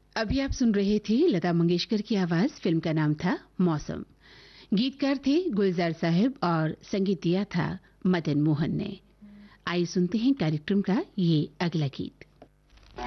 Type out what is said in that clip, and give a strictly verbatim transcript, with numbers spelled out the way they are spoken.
अभी आप सुन रहे थे लता मंगेशकर की आवाज। फिल्म का नाम था मौसम। गीतकार थे गुलजार साहब और संगीत दिया था मदन मोहन ने। आइए सुनते हैं कार्यक्रम का ये अगला गीत।